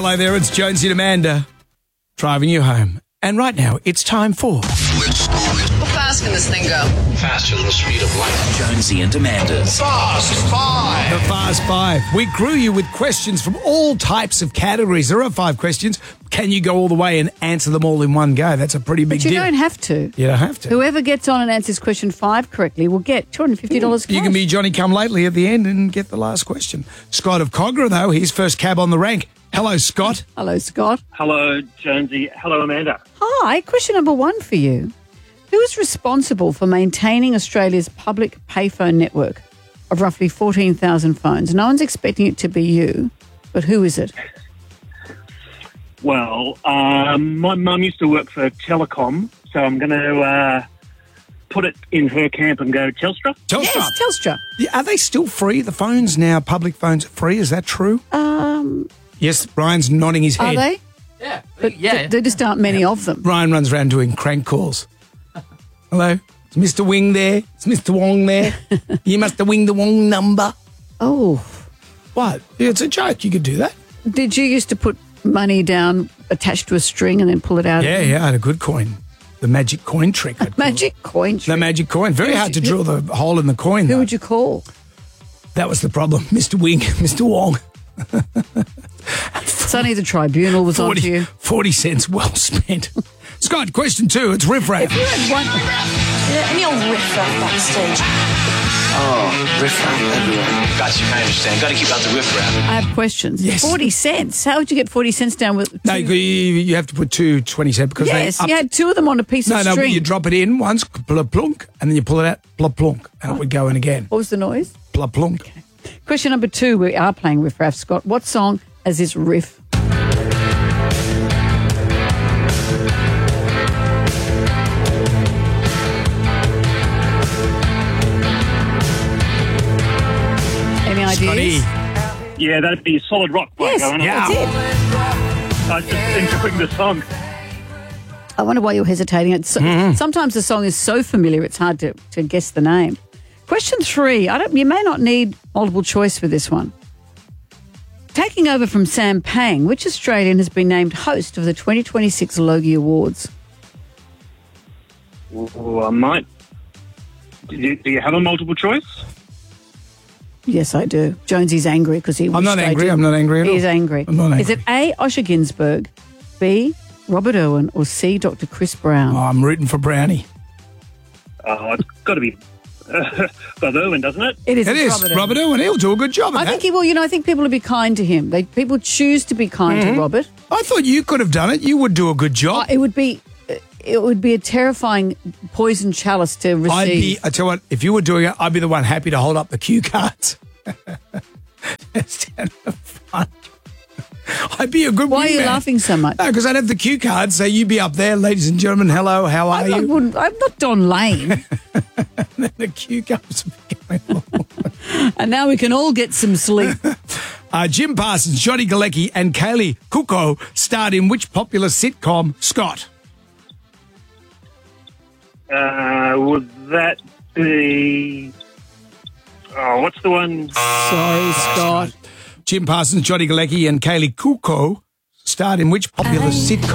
Hello there, it's Jonesy and Amanda driving you home. And right now, it's time for... How fast can this thing go? Faster than the speed of light. Jonesy and Amanda's Fast Five. The Fast Five. We grew you with questions from all types of categories. There are 5 questions. Can you go all the way and answer them all in one go? That's a pretty big But you deal. don't have to. You don't have to. Whoever gets on and answers question 5 correctly will get $250 cash. You can be Johnny Come Lately at the end and get the last question. Scott of Cogra, though, he's first cab on the rank. Hello, Scott. Hello, Scott. Hello, Jonesy. Hello, Amanda. Hi, question number 1 for you. Who is responsible for maintaining Australia's public payphone network of roughly 14,000 phones? No one's expecting it to be you, but who is it? Well, my mum used to work for Telecom, so I'm going to put it in her camp and go Telstra. Telstra. Yes, Telstra. Yeah, are they still free? The phones now, public phones, are free? Is that true? Yes, Ryan's nodding his head. Are they? Yeah. But there just aren't many of them. Ryan runs around doing crank calls. Hello? Is Mr. Wing there? Is Mr. Wong there? You must have winged the Wong number. Oh. What? It's a joke. You could do that. Did you used to put money down attached to a string and then pull it out? Yeah, I had a good coin. The magic coin trick. I'd call it. Magic coin The trick. magic coin. Very hard to drill the hole in the coin, Who though. would you call? That was the problem. Mr. Wing, Mr. Wong. Sonny the Tribunal was on to you. 40 cents well spent. Scott, question 2. It's riffraff. If you had one... Any old riff-raff backstage? Oh, riffraff everywhere. Gotcha, I understand. Got to keep out the riffraff. I have questions. Yes. 40 cents. How would you get 40 cents down with... No, you have to put 2 20 cents because Yes, they... you had 2 of them on a piece of No, string. you drop it in once, plunk, plunk, and then you pull it out, plunk, plunk, and it would go in again. What was the noise? Plunk, plunk. Question number 2. We are playing Riff Raff, Scott. What song has this riff? Any ideas? Scotty. Yeah, that'd be Solid Rock. Yes, going on. Yeah. that's it. I was just enjoying the song. I wonder why you're hesitating. It's Sometimes the song is so familiar it's hard to guess the name. Question 3. You may not need multiple choice for this one. Taking over from Sam Pang, which Australian has been named host of the 2026 Logie Awards? Oh, I might. Do you have a multiple choice? Yes, I do. Jonesy's angry because he... I'm not angry. I'm not angry at all. He's angry. I'm not angry. Is it A, Osher Ginsburg, B, Robert Irwin, or C, Dr. Chris Brown? Oh, I'm rooting for Brownie. Oh, it's got to be Bob Irwin, doesn't it? It is. It is. Robert Irwin. He'll do a good job at I that. think he will. I think people will be kind to him. People choose to be kind to Robert. I thought you could have done it. You would do a good job. It would be a terrifying poison chalice to receive. I tell you what, if you were doing it, I'd be the one happy to hold up the cue cards. Stand up front. I'd be a good Why are you wingman. laughing so much? No, because I'd have the cue cards, so you'd be up there, ladies and gentlemen, hello, how are you? I'm not Don Lane. The cue cards would be going along. And now we can all get some sleep. Jim Parsons, Johnny Galecki and Kaylee Kuko starred in which popular sitcom? Scott. Would that be... Oh, what's the one? Sorry, Scott. Jim Parsons, Johnny Galecki and Kaylee Kuko starred in which popular sitcom?